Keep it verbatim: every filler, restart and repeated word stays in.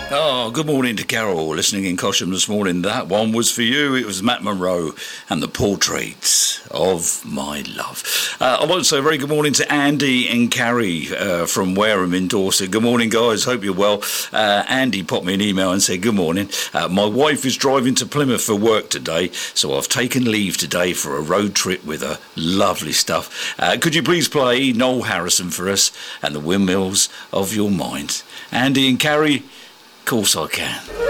Oh, good morning to Carol, listening in Cosham this morning. That one was for you. It was Matt Monro and the Portraits of My Love. Uh, I want to say a very good morning to Andy and Carrie uh, from Wareham in Dorset. Good morning, guys. Hope you're well. Uh, Andy popped me an email and said, good morning. Uh, my wife is driving to Plymouth for work today, so I've taken leave today for a road trip with her. Lovely stuff. Uh, could you please play Noel Harrison for us and the Windmills of Your Mind? Andy and Carrie, of course I can.